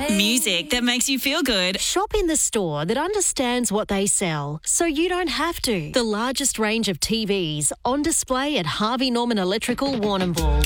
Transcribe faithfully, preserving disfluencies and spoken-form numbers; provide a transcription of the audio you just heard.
Music that makes you feel good. Shop in the store that understands what they sell, so you don't have to. The largest range of T Vs on display at Harvey Norman Electrical Warrnambool.